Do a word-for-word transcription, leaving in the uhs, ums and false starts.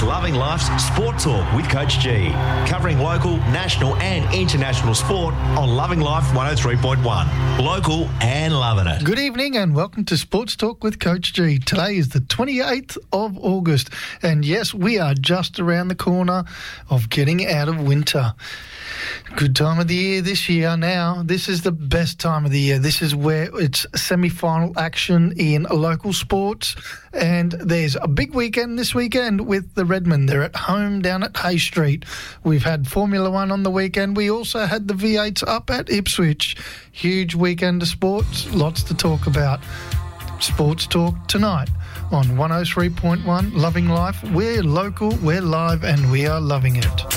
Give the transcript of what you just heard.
Loving Life's Sport Talk with Coach G, covering local, national and international sport on Loving Life one oh three point one. Local and loving it. Good evening and welcome to Sports Talk with Coach G. Today is the twenty-eighth of August and yes, we are just around the corner of getting out of winter. Good time of the year this year now. This is the best time of the year. This is where it's semi-final action in local sports, and there's a big weekend this weekend with the Redmen. They're at home down at Hay Street. We've had Formula One on the weekend. We also had the V eights up at Ipswich. Huge weekend of sports. Lots to talk about. Sports Talk tonight on one oh three point one Loving Life. We're local, we're live, and we are loving it.